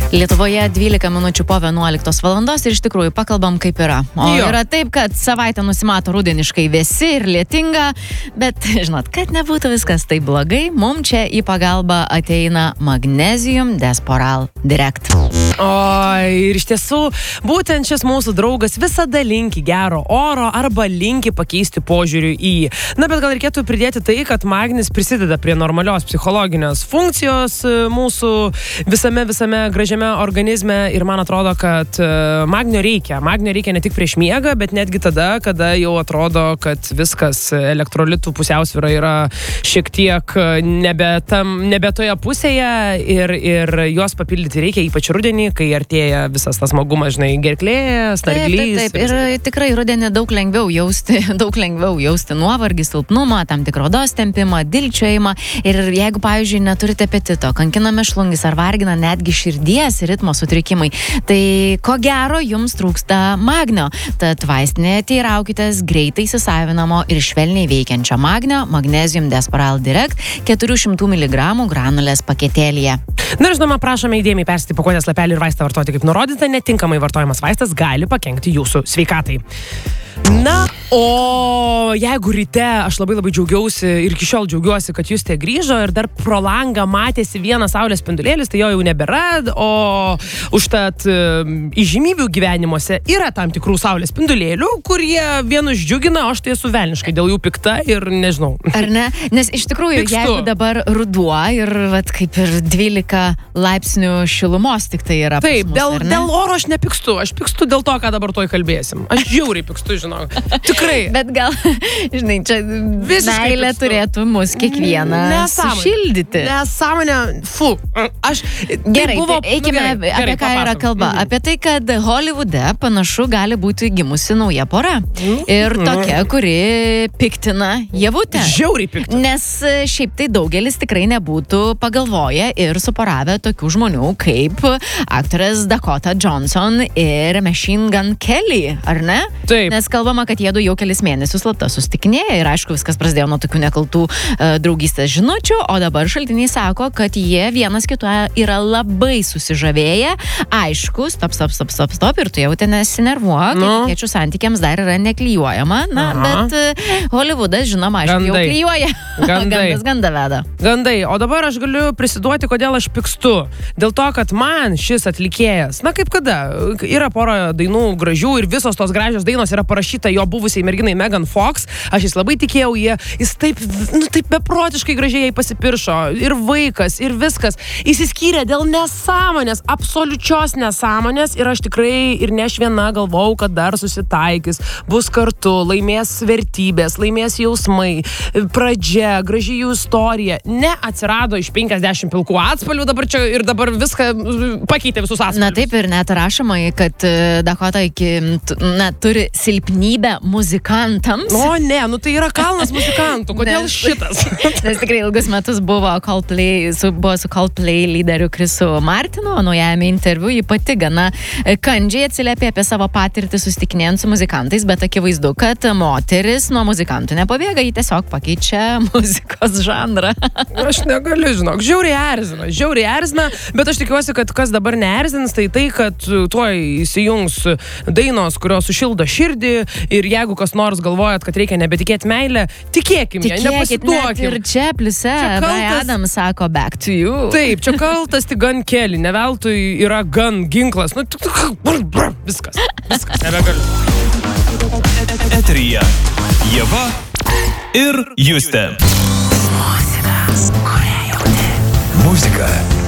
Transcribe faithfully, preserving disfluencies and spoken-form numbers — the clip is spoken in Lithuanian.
Lietuvoje dvylika minučių po vienuoliktos valandos ir iš tikrųjų pakalbam kaip yra. O Jo. yra taip, kad savaitę nusimato rudeniškai vėsi ir lietinga, bet žinot, kad nebūtų viskas taip blogai, mums čia į pagalbą ateina Magnesium Desporal Direct. Oi, ir iš tiesų, būtent šis mūsų draugas visada linki gero oro arba linki pakeisti požiūrį į. Na, bet gal reikėtų pridėti tai, kad magnis prisideda prie normalios psichologinės funkcijos e, mūsų visame, visame gražiame organizme ir man atrodo, kad e, magnio reikia. Magnio reikia ne tik prieš miegą, bet netgi tada, kada jau atrodo, kad viskas elektrolitų pusiausvyra yra šiek tiek nebe, tam, nebe toje pusėje ir, ir juos papildyti reikia, ypač rudenį, kai artėja visas tas smagumas, žinai, gerklėje, snarglys. Taip, taip, taip. Ir tikrai rudenį daug lengviau jausti, daug lengviau jausti nuovargį, silpnumą, tam tikrą odos tempimą, dilčiojimą. Ir jeigu, pavyzdžiui, neturite apetito, kankina mėšlungis ar vargina netgi širdies ritmo sutrikimai, tai ko gero jums trūksta magnio. Tad vaistinėje teiraukitės greitai įsisavinamo ir švelniai veikiančio magnio Magnesium Desporal Direct keturių šimtų miligramų granulės paketėlyje. Na ir žinoma, prašome įdėmiai persiti pakuotės lapelį ir vaistą vartoti kaip nurodyta, netinkamai vartojamas vaistas gali pakenkti jūsų sveikatai. Na, o jeigu ryte aš labai labai džiaugiausi ir iki šiol džiaugiuosi, kad Justė grįžo ir dar pro langą matėsi vienas saulės spindulėlis, tai jo jau nebėra, o užtat įžymybių gyvenimuose yra tam tikrų saulės spindulėlių, kurie vienus džiugina, o aš tai esu velniškai dėl jų pikta ir nežinau. Ar ne? Nes iš tikrųjų, Pykstu. jeigu dabar ruduo ir vat, kaip ir dvylika laipsnių šilumos tik tai yra. Taip, pas mus, dėl, ar ne? dėl oro aš nepykstu, aš pykstu dėl to, ką dabar toj kalbėsim. Aš žiauriai pykstu, žinau. Tikrai. Bet gal, žinai, čia Visiškai meilė pykstu. turėtų mus kiekvieną Nesąmonė. sušildyti. Nesąmonė, fu. Aš, Gerai, tai buvo, tai eikime, nu, gerai, apie gerai, ką yra papasakok. kalba. Mhm. Apie tai, kad Holivude panašu gali būti gimusi nauja pora. Mhm. Ir tokia, kuri piktina javutę. Žiauriai piktina. Nes šiaip tai daugelis tikrai nebūtų pagalvoję ir suporavę tokių žmonių kaip aktorės Dakota Johnson ir Machine Gun Kelly, ar ne? Taip. Nes kalbama, kad jiedu jau kelis mėnesius slapta susitikinėja ir aišku, viskas prasidėjo nuo tokių nekaltų uh, draugystės žinučių, o dabar šaltiniai sako, kad jie vienas kitoje yra labai susižavėję. Aišku, stop, stop, stop, stop, stop ir tu jau ten nesinervuok, Nu. etikečių santykiams dar yra neklijuojama, na, Aha. bet uh, Hollywoodas, žinoma, aišku, jau Gandai. klijuoja. Gandai. Gandas ganda veda. Gandai, o dabar aš galiu prisiduoti, kodėl aš pykstu. Dėl to, kad man šis atlikėjas, na kaip kada, yra pora dainų gražių ir visos tos gražios dainos yra parašyta jo buvusiai merginai Megan Fox. Aš jis labai tikėjau, jie, jis taip, nu, taip beprotiškai gražiai jai pasipiršo. Ir vaikas, ir viskas. Įsiskyrė dėl nesąmonės, absoliučios nesąmonės ir aš tikrai ir ne aš viena galvojau, kad dar susitaikys, bus kartu, laimės vertybės, laimės jausmai, pradžia, graži jų istorija. Ne atsirado iš penkiasdešimt pilkų atspalvių dabar čia ir dabar viską pakeitė visus atspalvius. Na taip ir net rašoma, kad e, Dakota iki, t- na, turi silpnybę muzikantams. O ne, nu tai yra kalnas muzikantų, kodėl Nes- šitas? Nes tikrai ilgus metus buvo Coldplay, su, buvo su Coldplay lyderiu Chrisu Martinu, o naujame interviu ji pati gana e, kandžiai atsiliepė apie savo patirtį susitikinėjant su muzikantais, bet akivaizdu, kad moteris nuo muzikantų nepabėga, ji tiesiog pakeičia muzikos žanrą. Aš negaliu, žinok, žiauriai erzina, žiauriai erzina, bet aš tikiuosi, kad kas dabar neerzins, tai tai, kad tuoj įsijungs dainos, kurios sušildo širdį ir jeigu kas nors galvojat, kad reikia nebetikėti meilę, tikėkim ją, Tikėkit, net nepasiduokim. ir čia pliuse Čia Bryan kaltas- Adams sako back to you. Taip, čia kaltas tik Gun Kelly, ne veltui yra gun ginklas. Nu, tik- tik- brr, brr, viskas, viskas, nebegaliu. Eteryje Ieva ir Justė. Muzika,